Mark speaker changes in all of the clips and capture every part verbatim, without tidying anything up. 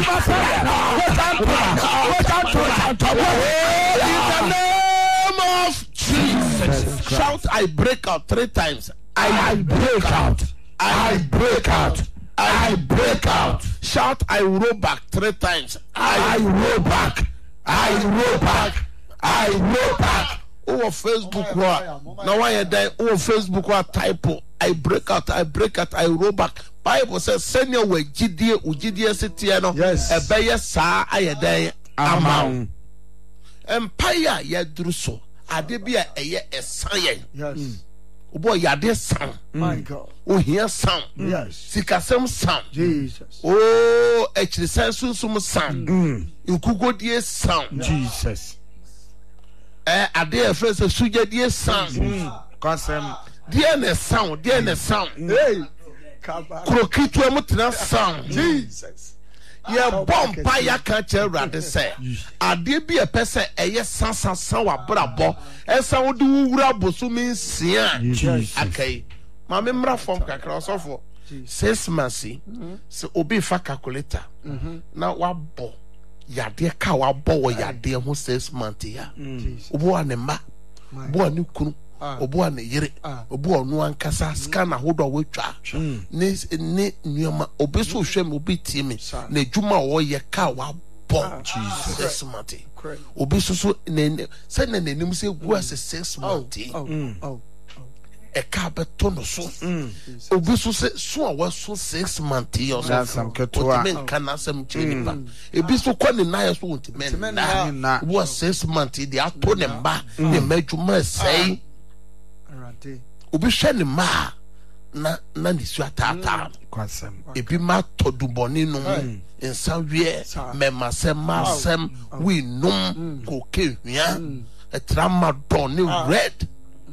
Speaker 1: In the name of Jesus. Shout, I break out three times. I, I break out. I break out. I break out. Shout, I roll back three times. I, I roll back. I roll back. I roll back. Oh, Facebook, now why are they? Oh, Facebook, what typo? I break out. I break out. I roll back. Bible says, "Send your way, G D A, G D A, Citiano." Yes. A bear, sa, I day, amount. Empire, ya druso. Adebia, a ye, a science. Yes. Oh boy, ya this sound. My God. Oh, here sound. Yes. Sikasem sound. Jesus. Oh, actually, sensu some sound. You could go dear sound. Jesus. Eh, a dear first, a sugar dear sound. Consem. Dear sound, dear sound. Hey. Croquito mutina sound. Jesus. Yeah, bomb paya catcher rather say. I did be a person, a yes, san san sawa brabo, and sound do rabo so means sian. Okay, my member from Kakrosoffo says mercy. So obey fa calculator. Now what bo ya dear cow bo ya dear who says mantia. Ubo and ma bo new kunu. Obo na yire obo no ankasa scanner hodo wetwa ne ne nyoma obeso hwem obi timi na djuma wo ye ka wa bo Jesus mate obeso so ne se na nanim se gu as six months oh e ka beto no so obeso se so a waso six months yo so men kana sam chenipa ebiso kwa ne na so untimen na wo six months dey ato ne mba ne madwuma sei Ubi sheni ma na na nisu atata kwasem ebi ma toduboni no ensan wie me masem masem we num koke hia etrama don ni red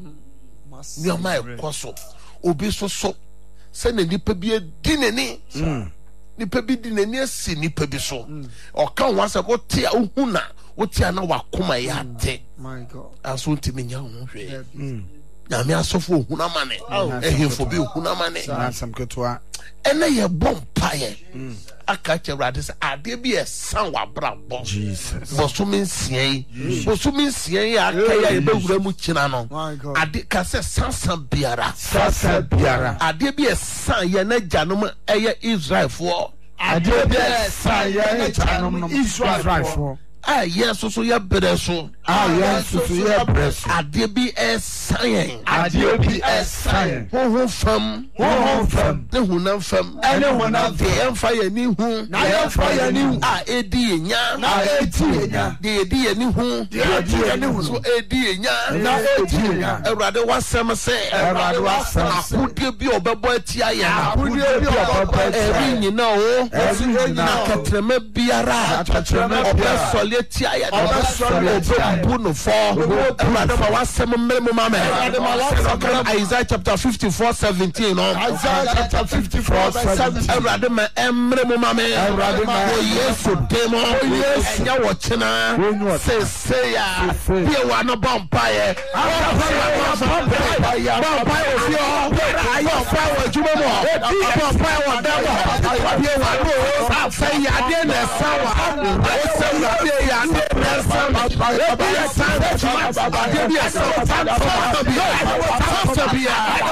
Speaker 1: ni o ma ekoso obi so so se na nipa bi dineni nipa bi dineni asi nipa bi so o kan wa se ko tia ohuna o tia na wakoma ya te my god aso ntimi nya ho hwe na me asofo ohuna mane ehefo bi ohuna mane ansam ketwa ene ye bompaye aka chewrade se ade bi esan wa brabo Jesus boso min sien boso min sien ya aka ya e bewura mu kina no ade ka se sansan biara sansan biara ade bi esan ye na janom eye Israel fo ade bi esan ye na janom Israel fo ah yes so ya breso ah yes so ya breso ade bi esan ade bi esan ho ho fam ho ho fam ne hunam fam ene hunam de emfa ya ni hu na emfa ya ni hu ah edi enya na edi enya de edi ya ni hu de edi ya ni hu so edi enya na edi enya Ewrade wasem se Ewrade wasem akudie bi obebo atia ya akudie bi obebo atia eri nyina o eri nyina katrema biara katrema biara tia ya obo no for Ewrade ma wasem mmemu mama Isaiah chapter fifty-four seventeen no Isaiah chapter fifty-four seventeen Ewrade ma mmemu mama Ewrade ma Yesu demo enya wo chena se se ya ye wa no bompaye bompaye ofio ayo fa wo jumo mo bompaye wo dawo ye wa no fa ya de na sawa o se ya ya ne person be a sign that you be a sign to be to be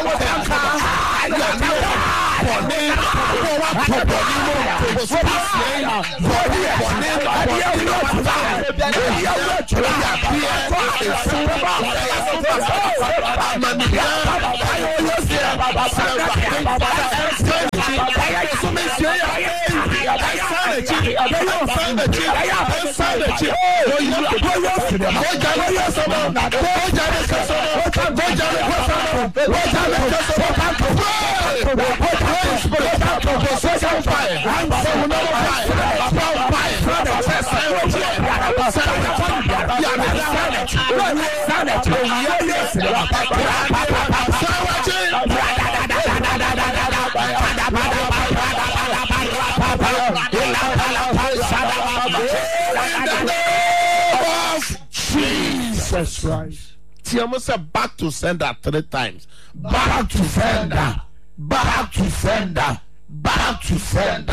Speaker 1: Jesus Christ. Tiamo say back to sender three times. Back to sender. Back to sender. Back to sender.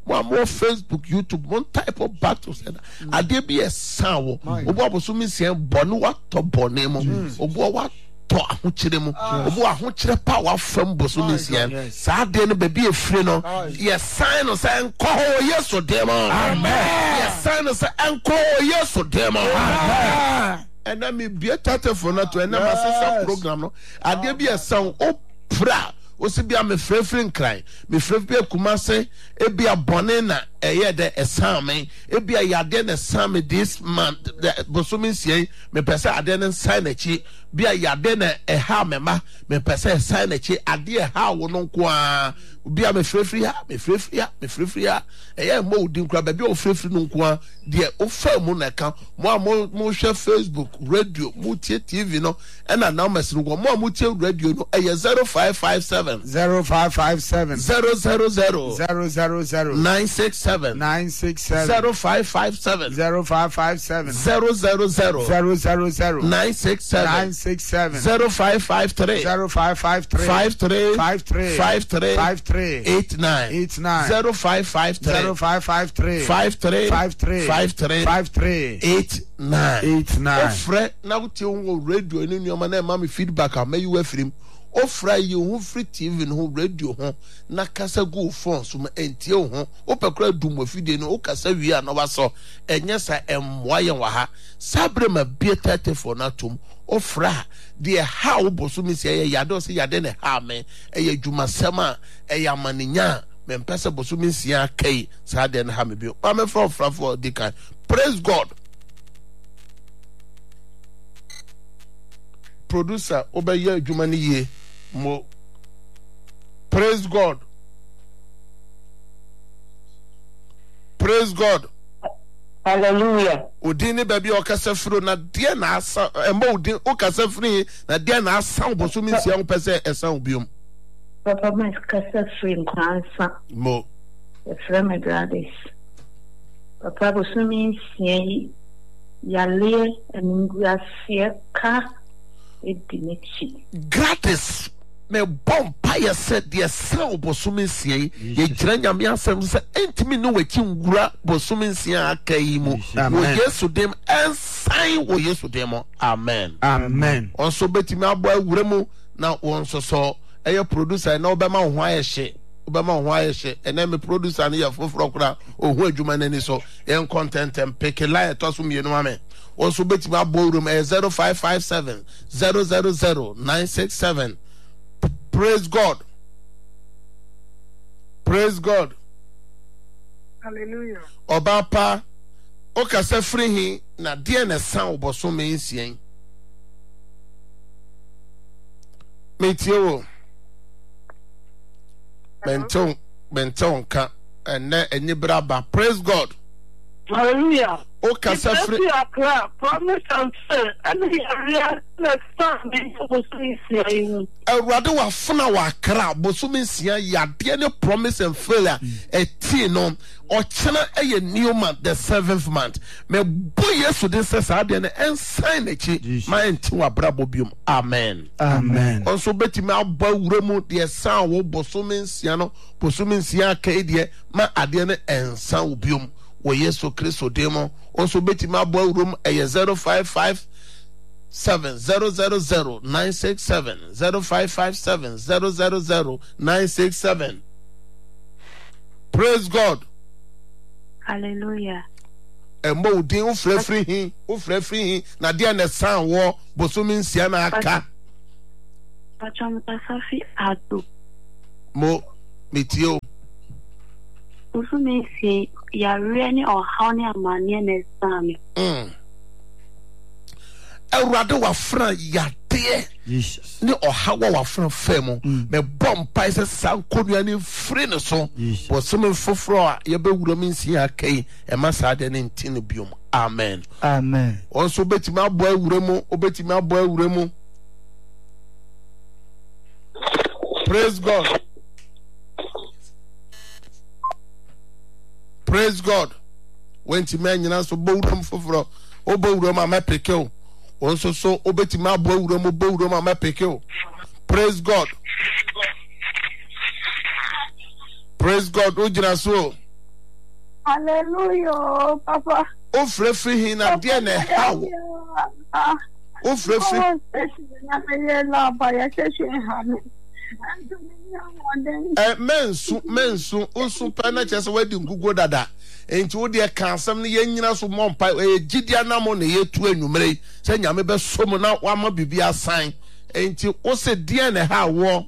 Speaker 1: mo more Facebook, YouTube, one type of battles. I did be a sound. Obo Bosumi say bonu wa to bonemo. Obo wa to ahokyere mu. Obo ahokyere power from Bosumi say. Sa de no be be afri no. Yes sign no say enko yes so dem. Amen. Yes sign no say enko yes so dem. Amen. And I me be a tata for not to and my sister program no. I did be a sound o pra. Osi bia me frefren kran me fref bia kumase e bia bonena eye de esame e bia yade na same this month the bosumi sie me pese ade ne sign achi bia yade na e ha mema me pese sign achi ade ha wo no nko a bia me frefri ha me frefri ha me frefri ha eye mo udi nkra ba bia o frefri no nko a de o fa mu na ka mo mo mo hwe Facebook radio mo tie T V no e na na mas no mo mo tie radio no eye zero five five seven
Speaker 2: zero five five seven
Speaker 1: zero zero zero
Speaker 2: zero zero zero
Speaker 1: nine six seven
Speaker 2: nine six seven
Speaker 1: zero five five seven
Speaker 2: zero five five seven
Speaker 1: zero zero zero
Speaker 2: zero zero zero
Speaker 1: nine six seven
Speaker 2: nine six seven
Speaker 1: zero five five three
Speaker 2: zero five five three
Speaker 1: five three
Speaker 2: five three
Speaker 1: five three
Speaker 2: five three
Speaker 1: eight nine
Speaker 2: eight nine
Speaker 1: zero five five three
Speaker 2: zero five five three
Speaker 1: five three
Speaker 2: five three
Speaker 1: five three
Speaker 2: five three
Speaker 1: eight nine
Speaker 2: eight nine.
Speaker 1: Ofre na uti on radio ni nyoma na ma me feedback am you afrim ofra you hu free T V no radio ho na kasa go phone so ma entie ho opekra dum afide no o kasa wi a no waso enye sa emwa ye wa ha sabre ma be thirty for na tum ofra de ha wo boso mi se ye yade o se yade ne ha me eye dwuma sema eye amaninya me mpese boso mi sia kai sa de ne ha me bi o me for ofra for the kind. Praise God. Producer obeye adwuma ni ye mo. Praise God. Praise God.
Speaker 3: Hallelujah.
Speaker 1: Odini baby okasa fro na de na asa emba odin okasa free na de na asa oboso mi sia pese esa obiom.
Speaker 3: Papa mas kasa free nkansa.
Speaker 1: Mo.
Speaker 3: The frame brothers. Papa boso mi sia yale enguasia ka edinichi.
Speaker 1: Gratis. Me bomb pie said the sound bosumi sie ye granya me asem se entimi no waki ngura bosumi sie akai mu wo Yesu dem ensign wo Yesu dem. Amen.
Speaker 2: Amen.
Speaker 1: Onso betimi abo awura mu na wonso so eye producer na obema ho ayehye obema ho ayehye ena me producer na ye foforo kura ohu adwuma nani so en content and pick a lie to so mienu ame. Onso betimi abo awura mu zero five five seven zero zero zero nine six seven. Praise God. Praise God.
Speaker 4: Hallelujah.
Speaker 1: Obapa okase free hi na de na san oboso me nsien. Metio. Benton benton ka ene enyi braba. Praise God.
Speaker 4: Hallelujah.
Speaker 1: Okase free
Speaker 4: promise and say and the next time they supposed to see
Speaker 1: Awurade wa funa wa kra bosumi sia yade ne promise and failure eti no ochena eye new month the seventh month me bo Yesu de se sa de ne ensign echi ma enti wa brabo biom. Amen.
Speaker 2: Amen.
Speaker 1: Onso betimi abba wura mu de san wo bosumi sia no bosumi sia kai de ma ade ne ensan obiom wo Yesu Kristo demo. Onso betimi abba wura mu eye zero five five seven zero zero zero nine six seven zero five five seven zero zero zero nine six seven. Praise God.
Speaker 3: Hallelujah.
Speaker 1: Embo udin ufre free hin ufre free hin na dia na san wo bosumi nsia na aka
Speaker 3: Pacham tasafi ado.
Speaker 1: mo metio
Speaker 3: Boso mi si yare ni ohaw ni amane na same.
Speaker 1: mm Awurade wa fra yade
Speaker 2: Jesus.
Speaker 1: ni ohawa wa fra fam me bom pai se sankonua ni free ne so bosumi foforo a ye be wura mi nsia kai e ma sa de ne ntine biom. Amen.
Speaker 2: Amen.
Speaker 1: Onso betimi abo awura mu obetimi abo awura mu. Praise God. Praise God. When ti men nyina so bo wura mu foforo o bo wura ma mepeke o onso so obetimi abo awura mu bo wura ma mepeke o. Praise God. Praise God. O jira so
Speaker 3: Hallelujah, Papa.
Speaker 1: O frefri hin na de na how. O frefri. Eh mensu mensu osu pa na chese wadi ngugo dada. Enti wo de ka asem ne yanyina so mompa eh gidia na mo ne yetu anwumre se nyame be so mo na wa ma bibi asan. Enti o se de na ha wo.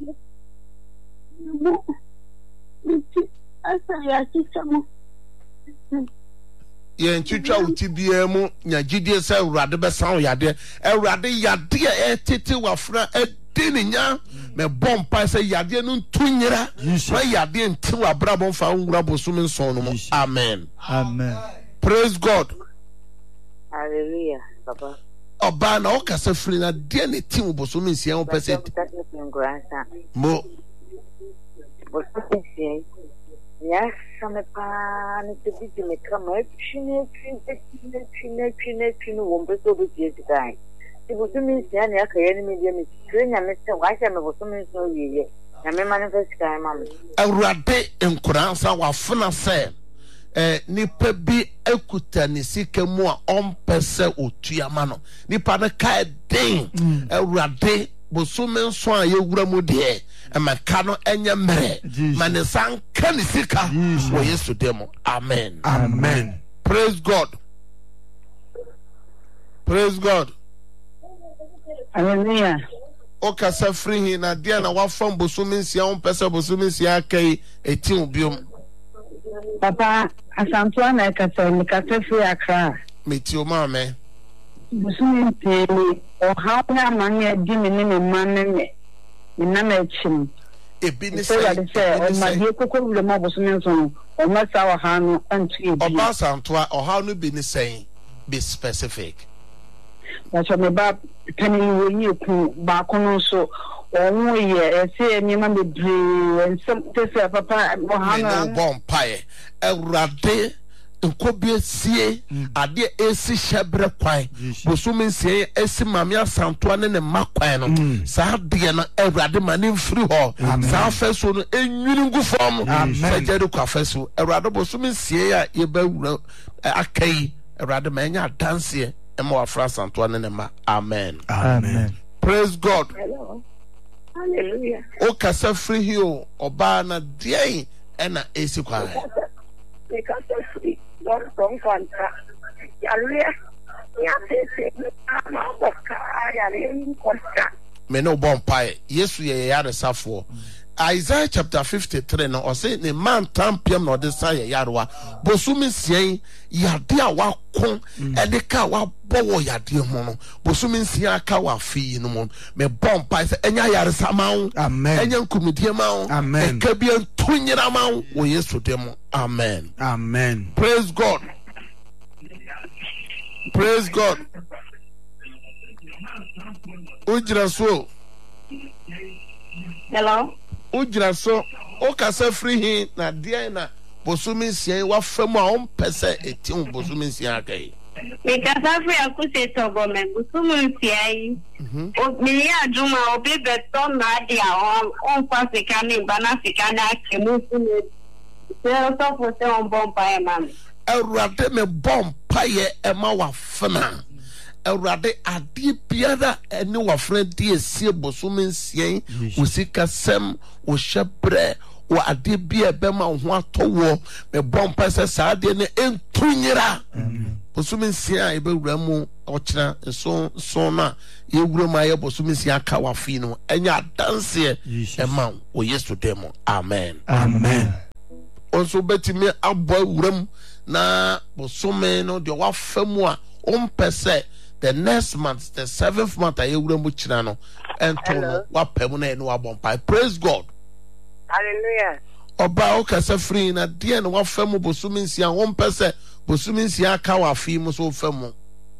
Speaker 1: Yen twitwa uti bia mu nya gidie se awurade be san yade awurade yade e tete wafra edininya me bompa se yade no ntunyira ma yade nti wabrabo mfa nwura bosum nson no. Amen.
Speaker 2: Amen.
Speaker 1: Praise God.
Speaker 5: Hallelujah, Papa.
Speaker 1: Oba na o kasa free na de ne tim bosum nsia o pese mo bosum nsia. Yes, I'm a pan to be to make come up. She needs to be one bit over the guy. It was to me, Sandy, I can't medium. Train a Mister White and was something so ye. I may manifest time, mamma. A rade in Kuransa wa funa se. Eh, nipa bi ekuta ni sike mu a ompese otua ma no. Nipa na ka den. A rade bosume nso a yewura mu de. Emakano enye mere manesan kanisika wo Yesu demo. Amen.
Speaker 2: Amen.
Speaker 1: Praise God. Praise God.
Speaker 5: Hallelujah.
Speaker 1: O kasa free hin na dia na wafam bosumi nsia on pese bosumi nsia kai eti obiom.
Speaker 5: Papa asantua na kasa mi kasa free Accra.
Speaker 1: Meti o ma me.
Speaker 5: Bosumi ntia o ha na manya di me ne me manne me. Na me chim
Speaker 1: ebi ni
Speaker 5: say o ma die kokoro le ma bosome nso o ma sa wa ha no antu ebi
Speaker 1: o ba santoa o ha no bi ni say be specific
Speaker 5: na so me ba tani we ni ku ba kono so o wo ye e say mi ma be bre en sem te say papa o ha no
Speaker 1: bon pae ewrade nkobie sie ade esi hyebre kwan bosumi nsie esi mamia santoa ne ne makwan no saa de no ewrade mane mfiri ho saa feso no enwiri ngufom sajade kwa feso ewrade bosumi nsie ya ye ba wura akai ewrade ma nya danse e ma wafra santoa ne ne ma. Amen.
Speaker 2: Amen.
Speaker 1: Praise God.
Speaker 5: Hello. Hallelujah.
Speaker 1: O kasa free hill oba na de ena esi kwa
Speaker 5: Me kasa free don't don't contra yalia ya se ama boka yalia contra
Speaker 1: me no bon pai Yesu ye yare safo. Isaiah chapter fifty-three no o say ne man tampiam no de say yarewa bosumi sien yade a wakon e de ka wa bowo yade ho no bosumi sien aka wa fi no mo me bon pai say enya yare samawo.
Speaker 2: Amen.
Speaker 1: Enya nkumidie mawo.
Speaker 2: Amen.
Speaker 1: E ka bi antunyira mawo wo Yesu demo. Amen.
Speaker 2: Amen.
Speaker 1: Praise God. Praise God. Ujira so.
Speaker 3: Hello.
Speaker 1: Ujira so. O kasa free hin na dia na bosumi sien wa fam a on pese eti on bosumi sien akai.
Speaker 3: Me kasa free akuse togo me busumu nsiai. O me ya juma obi beto na dia on on kwasika ni bana sika na kemu sunu. Se o so for se on bon pa man.
Speaker 1: Ewrade me bon paye e ma wa fana. Ewrade ade biara ene wa fran die sie bosumi nsien usika sem o shebre o ade bia be ma ho atowo me bon pa se sa ade ne entunyira bosumi nsien e be wura mu okira so so na ye wura ma ye bosumi nsien aka wa fi no enya danse e ma o Yesu demo. Amen.
Speaker 2: Amen.
Speaker 1: Also betimi abo wuram na bosome no de wa famu a on pese the next month the seventh month aye wuram chira no ento no wa pemu na eno abompa. Praise God.
Speaker 5: Hallelujah.
Speaker 1: Oba o kasa free na de no wa famu bosome nsia on pese bosome nsia aka wa fi mu so famu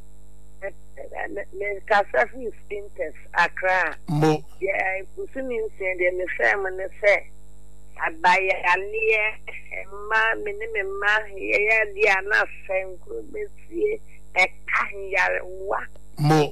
Speaker 5: Me kasa free Spinters Accra.
Speaker 1: mo
Speaker 5: Yeah, bosumi nsia de me fam ne se abaya aliye ma me ne me ma ye ya dia na fenko besie e kan yare wa
Speaker 1: mo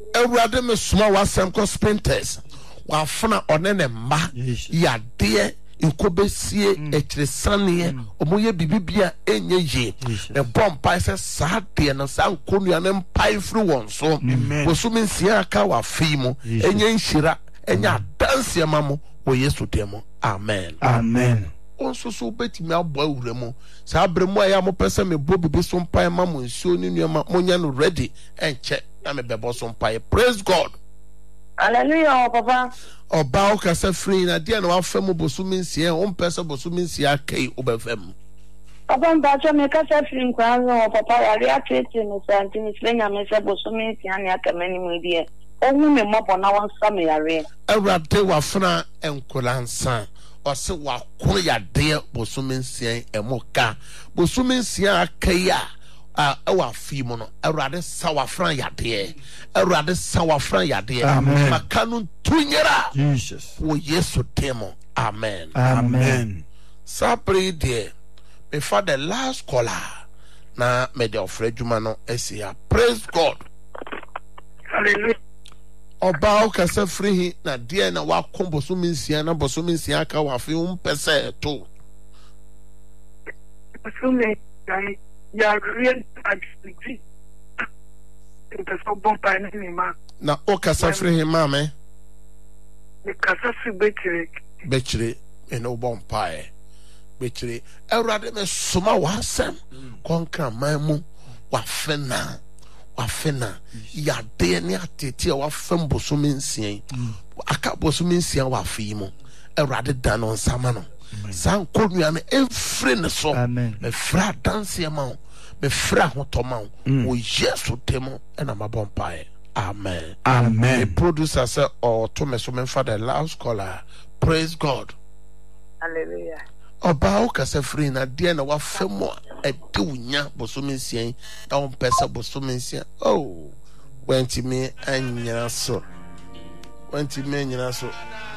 Speaker 1: ewurade me soma wa sem ko Spinters wa fana one ne ma ya de nkobesie ekiresane omoye bibibia enye ye e bompa se saade no sa nkonua ne mpai firi won so bosumi nsia aka wa fimu enye nhira enya danse mamo wo Yesu demo amen
Speaker 2: Amen.
Speaker 1: onso so betimi abo awuremu sa abremu aya mo pese me bo bibi so mpai mamo nsuo ni nuama monya no ready enche na me bebo so mpai. Praise God.
Speaker 4: Hallelujah, Papa.
Speaker 1: Oba o kasa free na dia na wa fam bosumi nsia o mpese bosumi nsia kai obefam.
Speaker 4: Papa mbacho me kasa free nkwanzo Papa yari atete no santi ni slenya me se bosumi nsia ne akamani mu die. Ohu me mobo na wansa me yare.
Speaker 1: Awurade wa funa enkolansa. Ose wa ko ya de bosumi nsia emoka. Bosumi nsia akai a a ewa fimu no Awurade sa wa fran ya de. Awurade sa wa fran ya de. Makanu tunyera.
Speaker 2: Jesus.
Speaker 1: Wo Yesu demo. Amen.
Speaker 2: Amen.
Speaker 1: Sapre de before the last caller na me de ofre djuma no esia. Praise God.
Speaker 4: Hallelujah.
Speaker 1: Oba o kasa free na de na wa kombo so minsia na boso minsia aka wa fi un pese to.
Speaker 4: Bosumi dai ya real activity. Nteso bompa ni ma.
Speaker 1: Na o kasa free ma me.
Speaker 4: Ni kasa fi betire.
Speaker 1: Betire eno bompa e. Betire Awurade me soma wa asem konkra mamu wa fena. Wafena ya de ne atete wa fam bosumi nsia aka bosumi nsia wa fimu Awurade da no nsama no san konua no efre ne so me fra danse ma me fra hotoma wo Yesu temo na mabompa e. Amen.
Speaker 2: Amen.
Speaker 1: The producer say or to me so me for the last caller. Praise God.
Speaker 5: Hallelujah.
Speaker 1: Oba o kasa free na de na wa fam e de unya bosumi nsia na on pesa bosumi nsia. Oh, wenti me anyina so. Wenti me anyina so.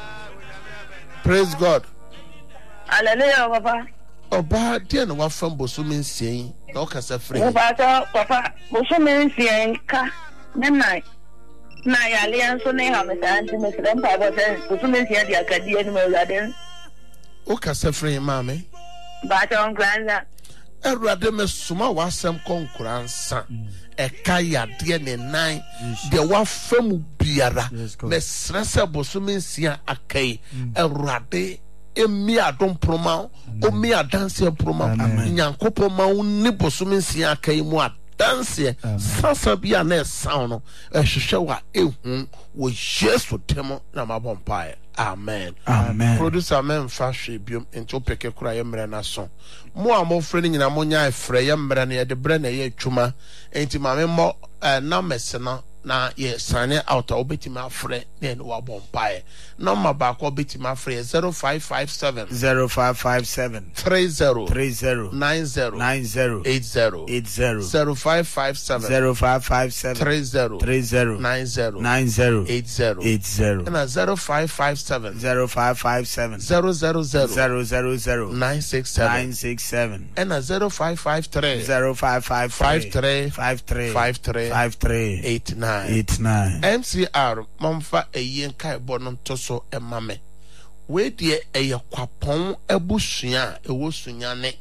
Speaker 1: Praise God.
Speaker 4: Hallelujah, Papa.
Speaker 1: Oba de na wa fam bosumi nsia na o kasa free.
Speaker 4: Papa, Papa, bosumi nsia ka na na na ya alianso ne ha me santi me srem pa bosen bosumi nsia dia kadie ni me Awurade.
Speaker 1: O kasa free mame.
Speaker 4: Ba ta on granza.
Speaker 1: Awurade me soma wa asem konkuransa. Eka ya de ne nan de wa fam biara me srese bosumi nsia akai. Awurade emi adom proma o mi adanse proma nyankopɔ ma woni bosumi nsia akai mu adanse sasa bia na sound no ehwehwe wa ehu wo Yesu temo na mabompa. Amen.
Speaker 2: Amen.
Speaker 1: Producer men fashion biom into peke kura ye mre na so. Mo a mo frɛ ni nyina mo nya efrɛ ye mre na ye de bre na ye twuma. Enti ma me mo na mese no na ye sane out obeti ma frɛ na no wa bompae. Number ba ko obeti ma frɛ zero five five seven
Speaker 2: zero five five seven
Speaker 1: three zero
Speaker 2: three zero
Speaker 1: nine zero
Speaker 2: nine zero
Speaker 1: eight zero
Speaker 2: eight zero
Speaker 1: zero five five seven
Speaker 2: zero five five seven
Speaker 1: three zero
Speaker 2: three zero
Speaker 1: nine zero
Speaker 2: nine zero
Speaker 1: eight zero
Speaker 2: eight zero
Speaker 1: and zero five five seven
Speaker 2: zero five five seven
Speaker 1: zero zero zero
Speaker 2: zero zero zero
Speaker 1: nine six seven
Speaker 2: nine six seven
Speaker 1: and a zero five five three
Speaker 2: zero five five
Speaker 1: five three
Speaker 2: five three
Speaker 1: five three
Speaker 2: five three
Speaker 1: eight nine
Speaker 2: eight nine.
Speaker 1: M C R mamfa eyen kai bono toso emame we die eye kwapon abusua ewo sunyane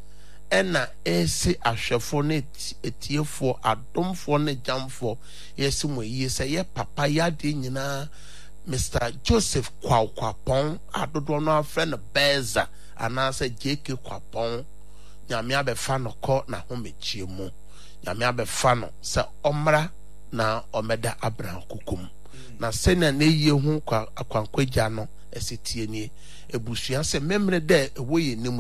Speaker 1: ena ese ahwefo ne etiefo adomfo ne jamfo yesi mo yi se ye papa ya de nyina Mister Joseph Kwakwapon adodo no afre no Beza anase J K Kwapon nyame abefa no ko na homechie mu nyame abefa no se omra na omeda Abraham kukum na sena na yie hu kwa akwankwagia no esetie nie ebusua se memre de ewo ye